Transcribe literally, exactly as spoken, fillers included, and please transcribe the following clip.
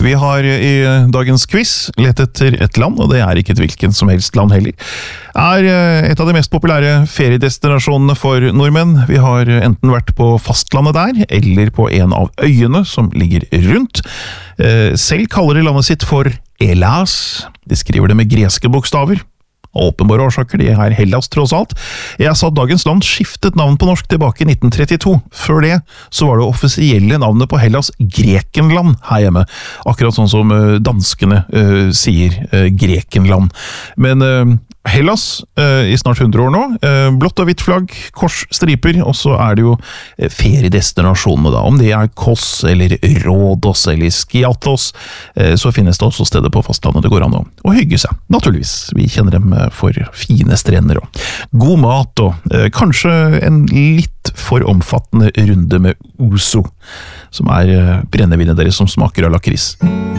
Vi har i dagens quiz lett etter et land, og det er ikke et hvilken som helst land heller. Er et av de mest populære feriedestinasjonene for nordmenn. Vi har enten vært på fastlandet der, eller på en av øyene som ligger rundt. Selv kaller de landet sitt for Hellas. De skriver det med greske bokstaver. Åpenbare årsaker, de er Hellas tross alt. Jeg sa at dagens land skiftet navn på norsk tilbake i nitten trettito. Før det så var det offisielle navnet på Hellas Grekenland her hjemme. Akkurat sånn som danskene uh, sier uh, Grekenland. Men uh, Hellas uh, i snart hundre år nå. Uh, blått og hvitt flagg, kors, striper, og så er det jo uh, feriedestinasjonene da. Om det er Kos eller Rhodos eller Skiathos, uh, så finnes det også steder på fastlandet det går an å, å hygge seg. Naturligvis, vi kjenner dem for fine strender og god mat og eh, kanskje en litt for omfattende runde med ouzo, som er eh, brennevinet deres som smaker av lakris.